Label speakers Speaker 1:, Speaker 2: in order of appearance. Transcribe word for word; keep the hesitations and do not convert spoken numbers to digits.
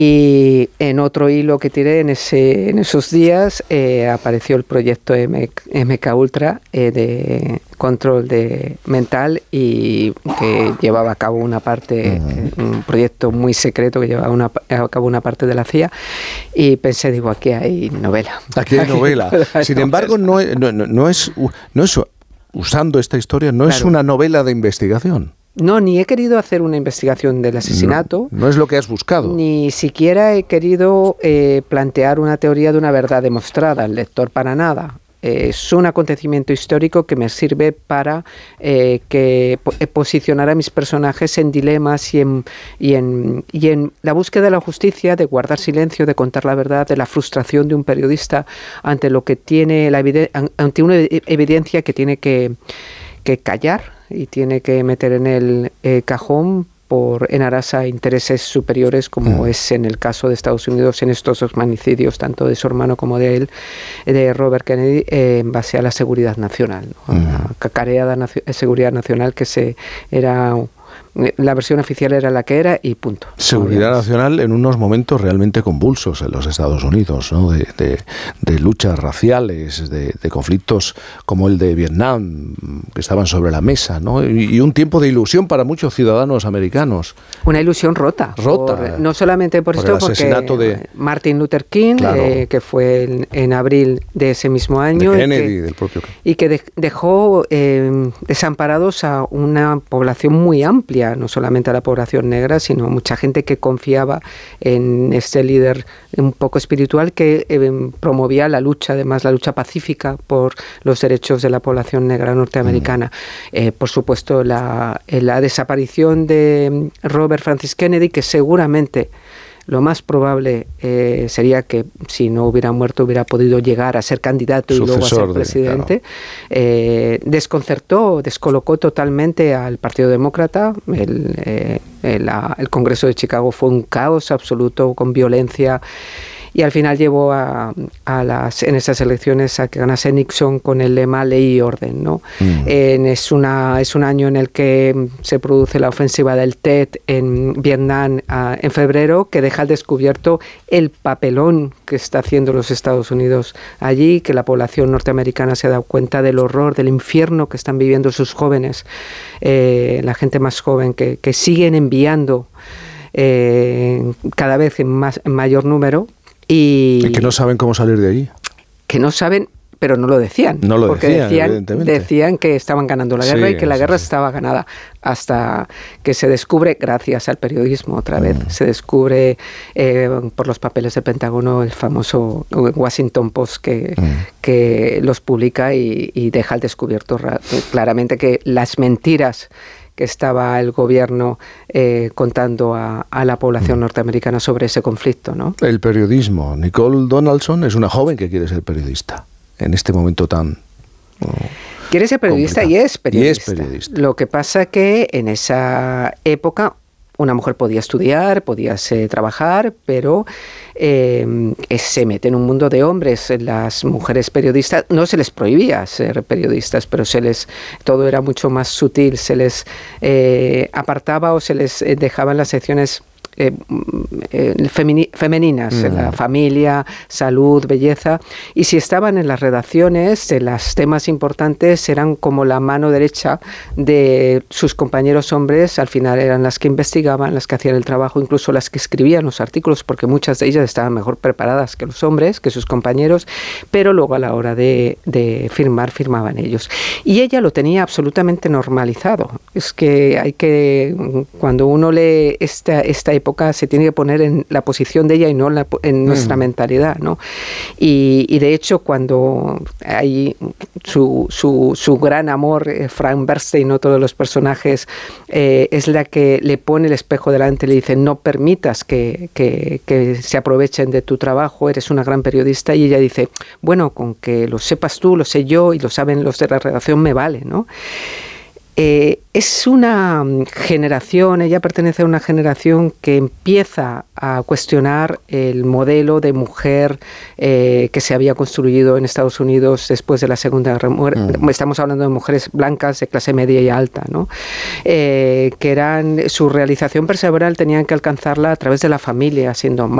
Speaker 1: Y en otro hilo que tiré en, ese, en esos días eh, apareció el proyecto M K Ultra eh, de control de mental, y que llevaba a cabo una parte, uh-huh. un proyecto muy secreto que llevaba una, a cabo una parte de la C I A, y pensé, digo, aquí hay novela.
Speaker 2: Aquí hay novela. Sin embargo, no es, no, no es, no es, usando esta historia, no claro. es una novela de investigación.
Speaker 1: No, ni he querido hacer una investigación del asesinato.
Speaker 2: No, no es lo que has buscado.
Speaker 1: Ni siquiera he querido eh, plantear una teoría de una verdad demostrada al lector, para nada. Eh, es un acontecimiento histórico que me sirve para eh, que posicionar a mis personajes en dilemas y en, y, en, y en la búsqueda de la justicia, de guardar silencio, de contar la verdad, de la frustración de un periodista ante lo que tiene la ante una evidencia que tiene que, que callar y tiene que meter en el eh, cajón por en aras a intereses superiores, como mm. es en el caso de Estados Unidos en estos dos magnicidios, tanto de su hermano como de él, de Robert Kennedy, eh, en base a la seguridad nacional, ¿no? Mm. La cacareada nacio- seguridad nacional que se era... La versión oficial era la que era y punto.
Speaker 2: Seguridad nacional en unos momentos realmente convulsos en los Estados Unidos, ¿no? De, de, de luchas raciales, de, de conflictos como el de Vietnam, que estaban sobre la mesa, ¿no? Y, y un tiempo de ilusión para muchos ciudadanos americanos.
Speaker 1: Una ilusión rota.
Speaker 2: Rota.
Speaker 1: Por, no solamente por, por esto,
Speaker 2: el asesinato
Speaker 1: porque
Speaker 2: de
Speaker 1: Martin Luther King, claro. eh, que fue en, en abril de ese mismo año.
Speaker 2: De Kennedy,
Speaker 1: y que,
Speaker 2: del propio
Speaker 1: y que de, dejó eh, desamparados a una población muy amplia, no solamente a la población negra, sino mucha gente que confiaba en este líder un poco espiritual que eh, promovía la lucha, además la lucha pacífica por los derechos de la población negra norteamericana. Mm. Eh, por supuesto, la, la desaparición de Robert Francis Kennedy, que seguramente lo más probable eh, sería que si no hubiera muerto hubiera podido llegar a ser candidato
Speaker 2: Sucesor
Speaker 1: y luego a ser presidente. De, claro. eh, desconcertó, descolocó totalmente al Partido Demócrata. El, eh, el, el Congreso de Chicago fue un caos absoluto, con violencia. Y al final llevó a, a las, en esas elecciones a que ganase Nixon con el lema ley y orden, ¿no? Mm. Eh, es, una, es un año en el que se produce la ofensiva del Tet en Vietnam uh, en febrero, que deja al descubierto el papelón que está haciendo los Estados Unidos allí, que la población norteamericana se ha dado cuenta del horror, del infierno que están viviendo sus jóvenes, eh, la gente más joven, que, que siguen enviando eh, cada vez en, más, en mayor número. Y,
Speaker 2: y que no saben cómo salir de allí.
Speaker 1: Que no saben, pero no lo decían.
Speaker 2: No lo
Speaker 1: porque
Speaker 2: decían,
Speaker 1: decían,
Speaker 2: evidentemente.
Speaker 1: Decían que estaban ganando la guerra sí, y que la guerra sí. estaba ganada. Hasta que se descubre, gracias al periodismo otra vez, mm. se descubre eh, por los papeles del Pentágono el famoso Washington Post que, mm. que los publica y, y deja al descubierto claramente que las mentiras que estaba el gobierno eh, contando a, a la población mm. norteamericana sobre ese conflicto, ¿no?
Speaker 2: El periodismo. Nicole Donaldson es una joven que quiere ser periodista en este momento tan... Oh,
Speaker 1: quiere ser periodista y es periodista.
Speaker 2: y es periodista.
Speaker 1: Lo que pasa que en esa época una mujer podía estudiar, podía eh, trabajar, pero eh, se mete en un mundo de hombres. Las mujeres periodistas, no se les prohibía ser periodistas, pero se les todo era mucho más sutil, se les eh, apartaba o se les eh, dejaba en las secciones Eh, eh, femini- femeninas, mm. la familia, salud, belleza, y si estaban en las redacciones, eh, los temas importantes eran como la mano derecha de sus compañeros hombres. Al final eran las que investigaban, las que hacían el trabajo, incluso las que escribían los artículos, porque muchas de ellas estaban mejor preparadas que los hombres, que sus compañeros, pero luego a la hora de, de firmar, firmaban ellos. Y ella lo tenía absolutamente normalizado. Es que hay que, cuando uno lee esta, esta época, se tiene que poner en la posición de ella y no en, la, en nuestra mm. mentalidad, ¿no? Y, y de hecho, cuando hay su, su, su gran amor, eh, Frank Bernstein, no todos los personajes, eh, es la que le pone el espejo delante y le dice: no permitas que, que, que se aprovechen de tu trabajo, eres una gran periodista. Y ella dice: bueno, con que lo sepas tú, lo sé yo y lo saben los de la redacción, me vale, ¿no? Eh, es una generación, ella pertenece a una generación que empieza a cuestionar el modelo de mujer eh, que se había construido en Estados Unidos después de la Segunda Guerra Mundial. Mm. Estamos hablando de mujeres blancas de clase media y alta, ¿no? Eh, que eran su realización personal, tenían que alcanzarla a través de la familia, siendo